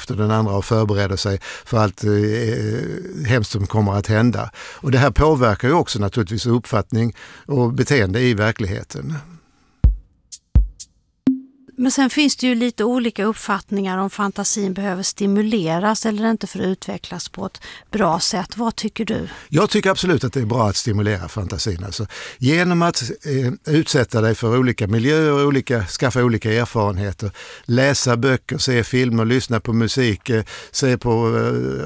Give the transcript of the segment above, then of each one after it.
efter den andra och förbereder sig för allt hemskt som kommer att hända. Och det här påverkar ju också naturligtvis uppfattning och beteende i verkligheten. Men sen finns det ju lite olika uppfattningar om fantasin behöver stimuleras eller inte för att utvecklas på ett bra sätt. Vad tycker du? Jag tycker absolut att det är bra att stimulera fantasin. Alltså, genom att utsätta dig för olika miljöer, skaffa olika erfarenheter, läsa böcker, se filmer, lyssna på musik, se på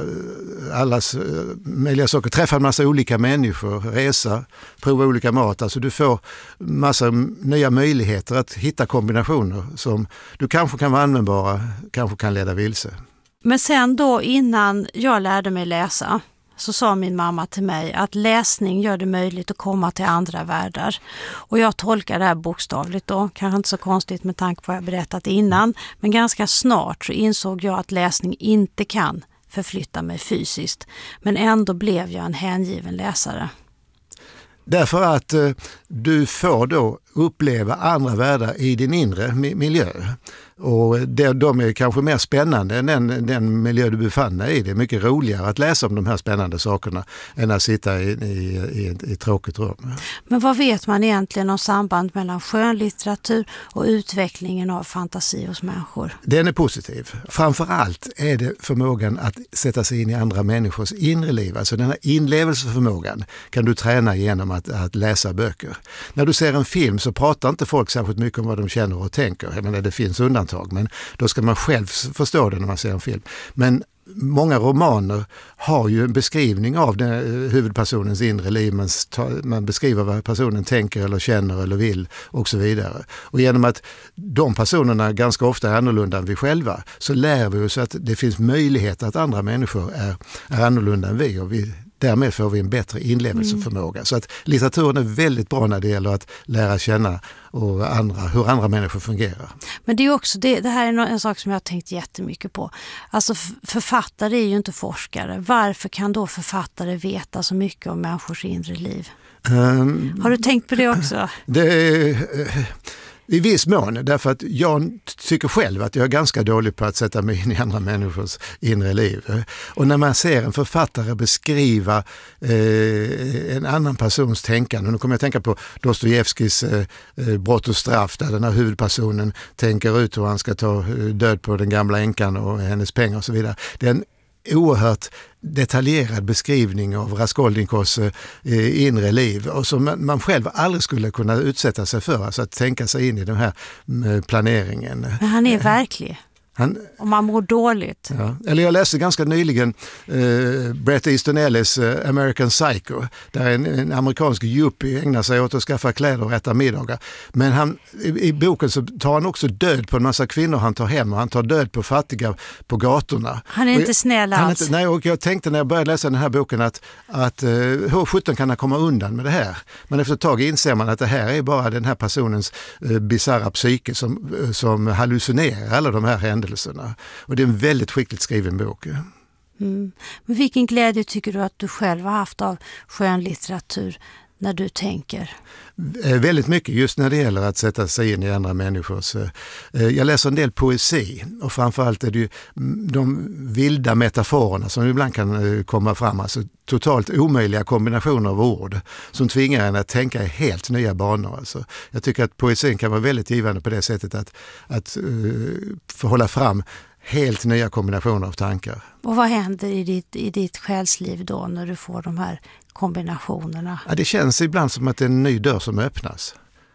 allas möjliga saker, träffa en massa olika människor, resa, prova olika mat. Alltså du får massa nya möjligheter att hitta kombinationer som du kanske kan vara användbara, kanske kan leda vilse. Men sen då innan jag lärde mig läsa så sa min mamma till mig att läsning gör det möjligt att komma till andra världar. Och jag tolkar det här bokstavligt då, kanske inte så konstigt med tanke på vad jag berättat innan, men ganska snart så insåg jag att läsning inte kan förflytta mig fysiskt. Men ändå blev jag en hängiven läsare. Därför att du får då uppleva andra världar i din inre miljö. Och de är kanske mer spännande än den miljö du befann dig i. Det är mycket roligare att läsa om de här spännande sakerna än att sitta i ett tråkigt rum. Men vad vet man egentligen om samband mellan skönlitteratur och utvecklingen av fantasi hos människor? Den är positiv. Framförallt är det förmågan att sätta sig in i andra människors inre liv. Alltså den här inlevelseförmågan kan du träna genom att läsa böcker. När du ser en film så pratar inte folk särskilt mycket om vad de känner och tänker. Jag menar, det finns undantag, men då ska man själv förstå det när man ser en film. Men många romaner har ju en beskrivning av huvudpersonens inre liv. Man beskriver vad personen tänker eller känner eller vill och så vidare. Och genom att de personerna ganska ofta är annorlunda än vi själva så lär vi oss att det finns möjlighet att andra människor är annorlunda än vi, och därmed får vi en bättre inlevelseförmåga. Så att litteraturen är väldigt bra när det gäller att lära känna hur andra människor fungerar. Men det är också det här är en sak som jag har tänkt jättemycket på. Alltså författare är ju inte forskare. Varför kan då författare veta så mycket om människors inre liv? Har du tänkt på det också? I viss mån, därför att jag tycker själv att jag är ganska dålig på att sätta mig in i andra människors inre liv. Och när man ser en författare beskriva en annan persons tänkande, nu kommer jag att tänka på Dostojevskijs Brott och straff, där den här huvudpersonen tänker ut hur han ska ta död på den gamla änkan och hennes pengar och så vidare. Det är en oerhört detaljerad beskrivning av Raskolnikovs inre liv, och som man själv aldrig skulle kunna utsätta sig för, alltså att tänka sig in i den här planeringen. Men han är verklig. Om man mår dåligt. Ja. Eller jag läste ganska nyligen Bret Easton Ellis American Psycho, där en amerikansk yuppie ägnar sig åt att skaffa kläder och äta middagar. Men i boken så tar han också död på en massa kvinnor han tar hem, och han tar död på fattiga på gatorna. Han är inte snäll alls. Nej, och jag tänkte när jag började läsa den här boken att hur 17 kan han komma undan med det här? Men efter ett tag inser man att det här är bara den här personens bizarra psyke som hallucinerar alla de här händelserna. Och det är en väldigt skickligt skriven bok. Men vilken glädje tycker du att du själv har haft av skönlitteratur när du tänker? Väldigt mycket just när det gäller att sätta sig in i andra människors. Jag läser en del poesi, och framförallt är det ju de vilda metaforerna som ibland kan komma fram, alltså totalt omöjliga kombinationer av ord som tvingar en att tänka i helt nya banor. Alltså, jag tycker att poesin kan vara väldigt givande på det sättet att förhålla fram helt nya kombinationer av tankar. Och vad händer i ditt själsliv då när du får de här kombinationerna? Ja, det känns ibland som att det är en ny dörr som öppnas.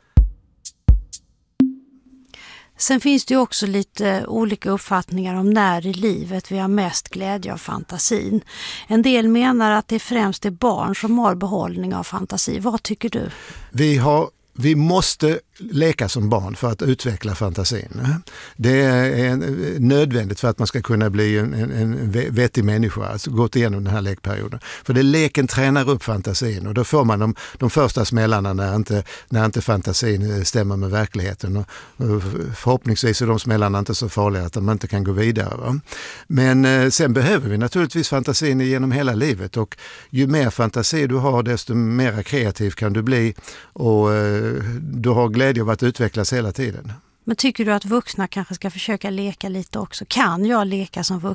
Sen finns det ju också lite olika uppfattningar om när i livet vi har mest glädje av fantasin. En del menar att det främst är barn som har behållning av fantasi. Vad tycker du? Vi måste leka som barn för att utveckla fantasin. Det är nödvändigt för att man ska kunna bli en vettig människa, alltså gått igenom den här lekperioden. För leken tränar upp fantasin, och då får man de första smällarna när inte fantasin stämmer med verkligheten. Och förhoppningsvis är de smällarna inte så farliga att man inte kan gå vidare. Va? Men sen behöver vi naturligtvis fantasin genom hela livet, och ju mer fantasi du har desto mer kreativ kan du bli, och du har glädje av att utvecklas hela tiden. Men tycker du att vuxna kanske ska försöka leka lite också? Kan jag leka som vuxen?